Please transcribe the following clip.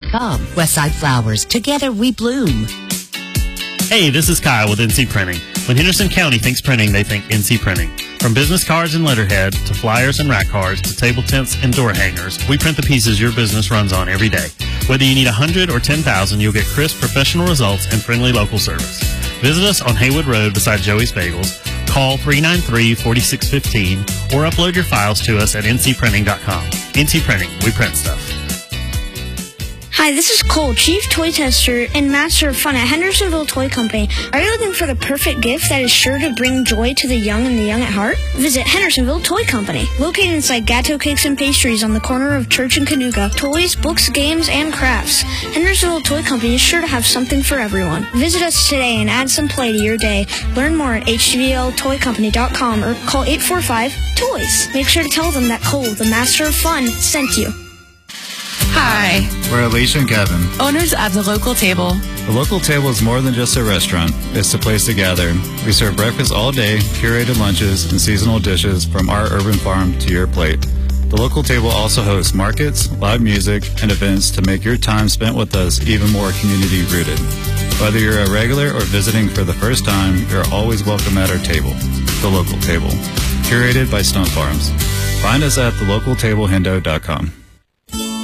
NC.com. Westside Flowers. Together we bloom. Hey, this is Kyle with NC Printing. When Henderson County thinks printing, they think NC Printing. From business cards and letterhead to flyers and rack cards to table tents and door hangers, we print the pieces your business runs on every day. Whether you need 100 or 10,000, you'll get crisp professional results and friendly local service. Visit us on Haywood Road beside Joey's Bagels. Call 393-4615 or upload your files to us at ncprinting.com. NC Printing, we print stuff. Hi, this is Cole, Chief Toy Tester and Master of Fun at Hendersonville Toy Company. Are you looking for the perfect gift that is sure to bring joy to the young and the young at heart? Visit Hendersonville Toy Company. Located inside Gatto Cakes and Pastries on the corner of Church and Canuga. Toys, books, games, and crafts. Hendersonville Toy Company is sure to have something for everyone. Visit us today and add some play to your day. Learn more at hvltoycompany.com or call 845-TOYS. Make sure to tell them that Cole, the Master of Fun, sent you. Hi. We're Alicia and Kevin, Owners of The Local Table. The Local Table is more than just a restaurant. It's a place to gather. We serve breakfast all day, curated lunches, and seasonal dishes from our urban farm to your plate. The Local Table also hosts markets, live music, and events to make your time spent with us even more community-rooted. Whether you're a regular or visiting for the first time, you're always welcome at our table. The Local Table, curated by Stunt Farms. Find us at thelocaltablehendo.com.